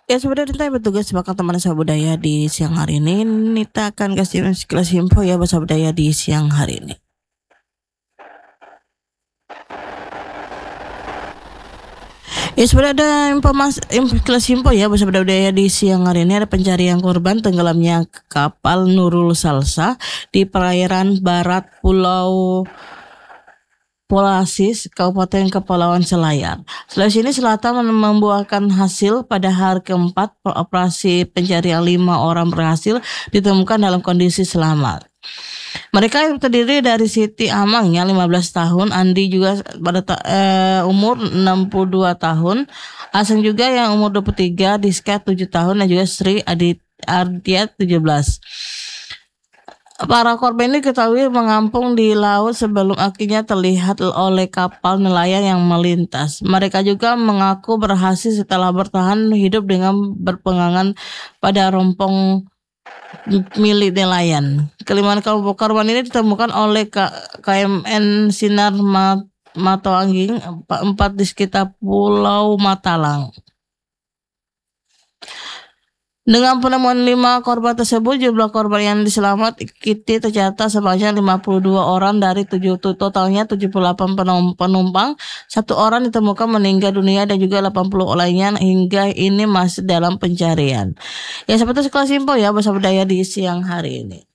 Ya sebenarnya kita bertugas sebagai teman bahasa budaya di siang hari ini. Nita akan kasih sekilas info ya bahasa budaya di siang hari ini. Ya sebenarnya ada informasi sekilas info ya bahasa budaya di siang hari ini. Ada pencarian korban tenggelamnya kapal Nurul Salsa di perairan barat Pulau Polasis, Kabupaten Kepulauan Selayar. Sulawesi ini Selatan membuahkan hasil pada hari keempat operasi pencarian 5 orang berhasil ditemukan dalam kondisi selamat. Mereka terdiri dari Siti Amang yang 15 tahun, Andi juga pada umur 62 tahun, Aseng juga yang umur 23, Diska 7 tahun dan juga Sri Ardia 17. Para korban ini diketahui mengampung di laut sebelum akhirnya terlihat oleh kapal nelayan yang melintas. Mereka juga mengaku berhasil setelah bertahan hidup dengan berpegangan pada rompong milik nelayan. Kelima korban ini ditemukan oleh KMN Sinar Matoangging 4 di sekitar Pulau Matalang. Dengan penemuan 5 korban tersebut, jumlah korban yang diselamat Kitty tercatat sebanyak 52 orang dari totalnya 78 penumpang. 1 orang ditemukan meninggal dunia dan juga 80 lainnya hingga ini masih dalam pencarian. Ya seperti sekelas info ya bahasa budaya di siang hari ini.